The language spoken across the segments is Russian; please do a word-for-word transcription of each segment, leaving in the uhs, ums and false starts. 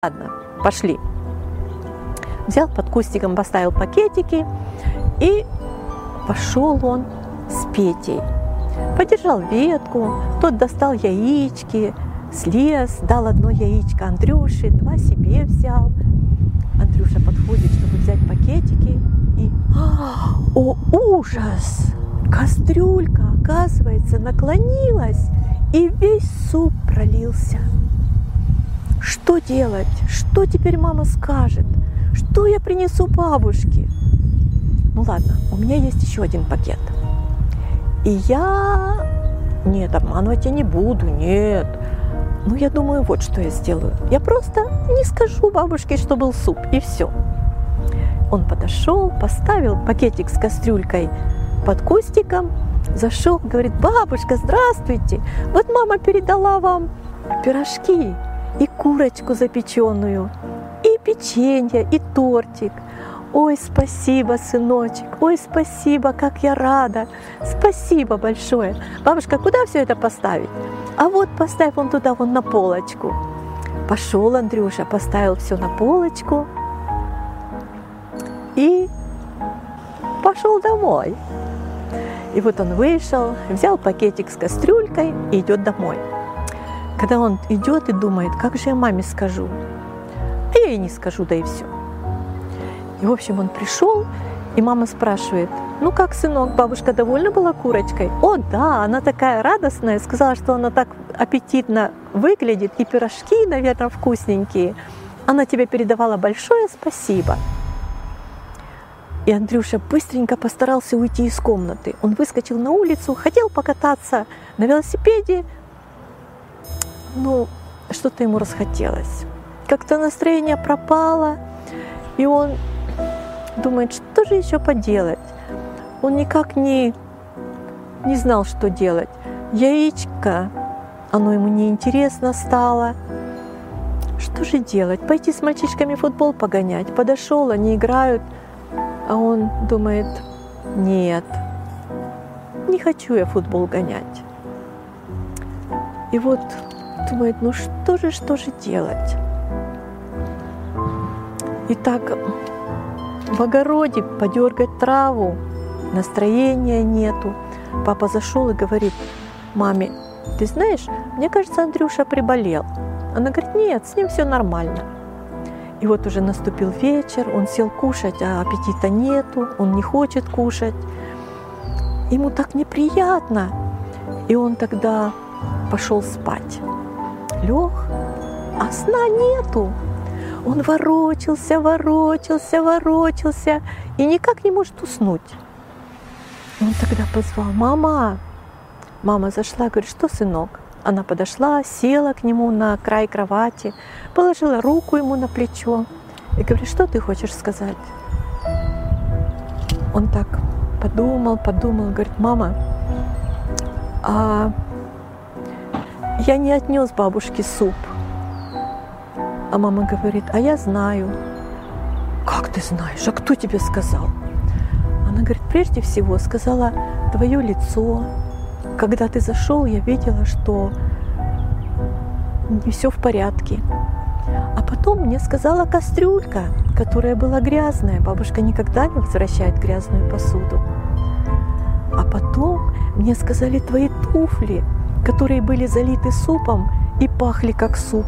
Ладно, пошли. Взял под кустиком, поставил пакетики, и пошел он с Петей. Подержал ветку, тот достал яички, слез, дал одно яичко Андрюше, два себе взял. Андрюша подходит, чтобы взять пакетики, и о, ужас! Кастрюлька, оказывается, наклонилась, и весь суп пролился. Что делать? Что теперь мама скажет? Что я принесу бабушке? Ну ладно, у меня есть еще один пакет. И я... Нет, обманывать я не буду, нет. Ну, я думаю, вот что я сделаю. Я просто не скажу бабушке, что был суп, и все. Он подошел, поставил пакетик с кастрюлькой под кустиком, зашел, говорит: бабушка, здравствуйте, вот мама передала вам пирожки и курочку запеченную, и печенье, и тортик. Ой, спасибо, сыночек, ой, спасибо, как я рада, спасибо большое. Бабушка, куда все это поставить? А вот поставь вон туда, вон на полочку. Пошел Андрюша, поставил все на полочку и пошел домой. И вот он вышел, взял пакетик с кастрюлькой и идет домой. Когда он идет и думает, как же я маме скажу, а я ей не скажу, да и все. И, в общем, он пришел, и мама спрашивает: ну как, сынок, бабушка довольна была курочкой? О, да, она такая радостная, сказала, что она так аппетитно выглядит, и пирожки, наверное, вкусненькие. Она тебе передавала большое спасибо. И Андрюша быстренько постарался уйти из комнаты. Он выскочил на улицу, хотел покататься на велосипеде, но что-то ему расхотелось. Как-то настроение пропало, и он думает, что же еще поделать. Он никак не, не знал, что делать. Яичко, оно ему неинтересно стало. Что же делать? Пойти с мальчишками в футбол погонять? Подошел, они играют, а он думает: нет, не хочу я футбол гонять. И вот думает, ну что же, что же делать? И так в огороде подергать траву, настроения нету. Папа зашел и говорит маме: ты знаешь, мне кажется, Андрюша приболел. Она говорит: нет, с ним все нормально. И вот уже наступил вечер, он сел кушать, а аппетита нету, он не хочет кушать. Ему так неприятно. И он тогда пошел спать. Лег, а сна нету. Он ворочался, ворочался, ворочался и никак не может уснуть. Он тогда позвал: мама. Мама зашла, говорит: что, сынок? Она подошла, села к нему на край кровати, положила руку ему на плечо и говорит: что ты хочешь сказать? Он так подумал, подумал, говорит: мама, а я не отнес бабушке суп. А мама говорит: а я знаю. Как ты знаешь? А кто тебе сказал? Она говорит: прежде всего сказала твое лицо. Когда ты зашел, я видела, что не все в порядке. А потом мне сказала кастрюлька, которая была грязная. Бабушка никогда не возвращает грязную посуду. А потом мне сказали твои туфли, которые были залиты супом и пахли как суп.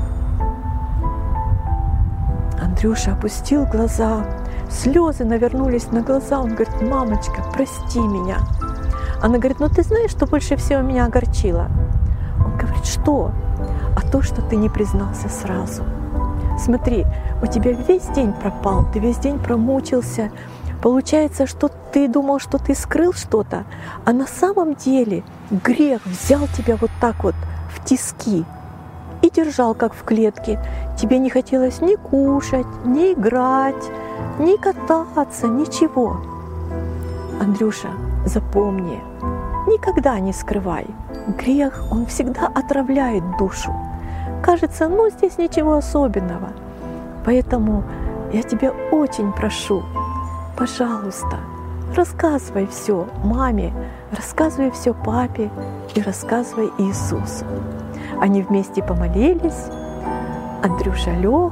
Андрюша опустил глаза, слезы навернулись на глаза. Он говорит: мамочка, прости меня. Она говорит: ну ты знаешь, что больше всего меня огорчило? Он говорит: что? А то, что ты не признался сразу. Смотри, у тебя весь день пропал, ты весь день промучился. Получается, что ты думал, что ты скрыл что-то, а на самом деле грех взял тебя вот так вот в тиски и держал, как в клетке. Тебе не хотелось ни кушать, ни играть, ни кататься, ничего. Андрюша, запомни, никогда не скрывай. Грех, он всегда отравляет душу. Кажется, ну здесь ничего особенного. Поэтому я тебя очень прошу, пожалуйста, рассказывай все маме, рассказывай все папе и рассказывай Иисусу. Они вместе помолились. Андрюша лег